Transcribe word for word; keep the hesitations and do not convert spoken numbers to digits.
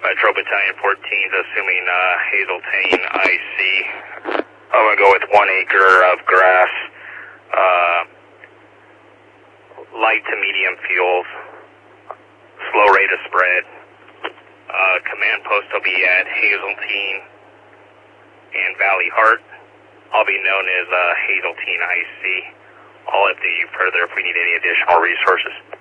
Patrol Battalion fourteen, assuming uh, Hazeltine I C. I'm going to go with one acre of grass, uh, light to medium fuels, slow rate of spread. Uh, command post will be at Hazeltine and Valley Heart. I'll be known as uh, Hazeltine I C. I'll update you further if we need any additional resources.